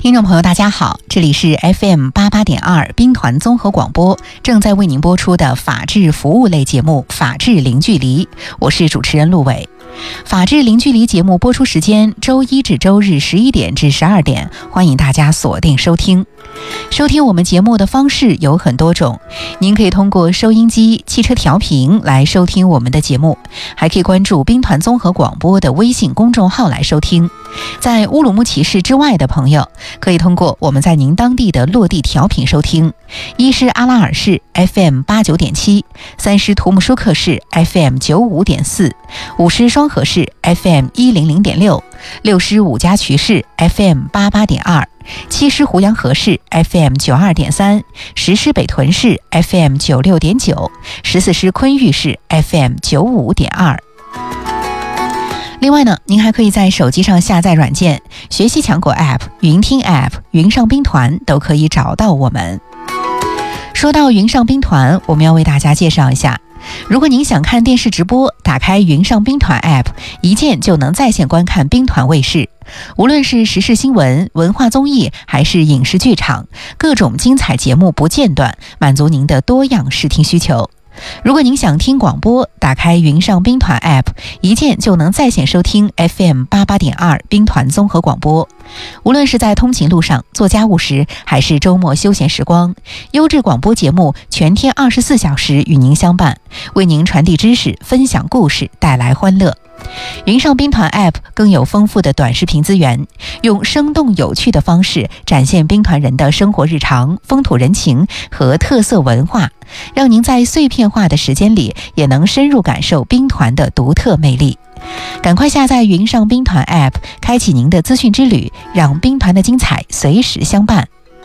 听众朋友大家好，这里是 FM88.2 兵团综合广播，正在为您播出的法治服务类节目法治零距离，我是主持人陆伟。法治零距离节目播出时间周一至周日11点至12点，欢迎大家锁定收听。收听我们节目的方式有很多种，您可以通过收音机、汽车调频来收听我们的节目，还可以关注兵团综合广播的微信公众号来收听。在乌鲁木齐市之外的朋友，可以通过我们在您当地的落地调频收听，一是阿拉尔市 FM89.7， 三是图姆舒克市 FM95.4， 五是双河市 FM100.6， 六是五家渠市 FM88.2， 七是胡杨河市 FM92.3， 十是北屯市 FM96.9， 14是昆玉市 FM95.2。另外呢，您还可以在手机上下载软件，学习强国 App、云听 App、云上兵团都可以找到我们。说到云上兵团，我们要为大家介绍一下，如果您想看电视直播，打开云上兵团 App， 一键就能在线观看兵团卫视，无论是时事新闻、文化综艺还是影视剧场，各种精彩节目不间断，满足您的多样视听需求。如果您想听广播，打开云上兵团 App， 一键就能在线收听 FM88.2 兵团综合广播。无论是在通勤路上、做家务时，还是周末休闲时光，优质广播节目全天24小时与您相伴，为您传递知识、分享故事，带来欢乐。云上兵团 App 更有丰富的短视频资源，用生动有趣的方式展现兵团人的生活日常、风土人情和特色文化，让您在碎片化的时间里也能深入感受兵团的独特魅力。赶快下载云上兵团 App， 开启您的资讯之旅，让兵团的精彩随时相伴。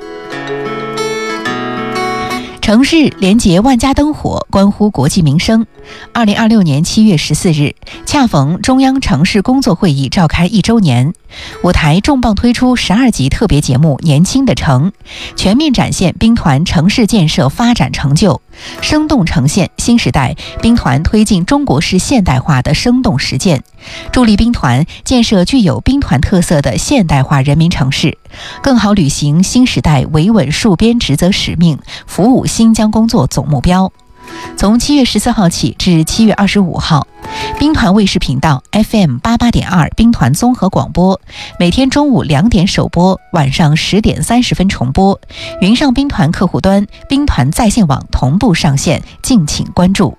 城市连结万家灯火，关乎国计民生。2026年7月14日，恰逢中央城市工作会议召开1周年，我台重磅推出12集特别节目《年轻的城》，全面展现兵团城市建设发展成就，生动呈现新时代兵团推进中国式现代化的生动实践，助力兵团建设具有兵团特色的现代化人民城市，更好履行新时代维稳戍边职责使命，服务新疆工作总目标。从7月14号起至7月25号，兵团卫视频道 FM88.2 兵团综合广播，每天中午2点首播，晚上10点30分重播。云上兵团客户端、兵团在线网同步上线，敬请关注。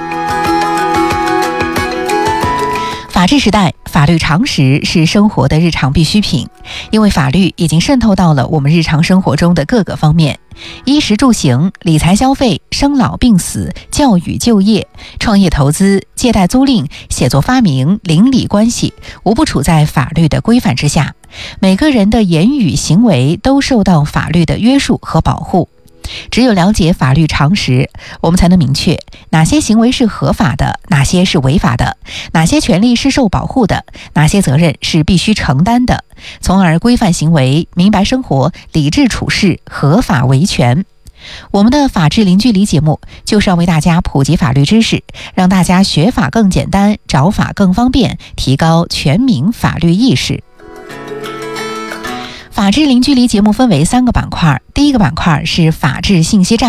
法治时代，法律常识是生活的日常必需品，因为法律已经渗透到了我们日常生活中的各个方面，衣食住行、理财消费、生老病死、教育就业、创业投资、借贷租赁、写作发明、邻里关系，无不处在法律的规范之下，每个人的言语行为都受到法律的约束和保护。只有了解法律常识，我们才能明确哪些行为是合法的，哪些是违法的，哪些权利是受保护的，哪些责任是必须承担的，从而规范行为，明白生活，理智处事，合法维权。我们的法治零距离节目就是要为大家普及法律知识，让大家学法更简单，找法更方便，提高全民法律意识。法治零距离节目分为3个板块，第一个板块是法治信息站。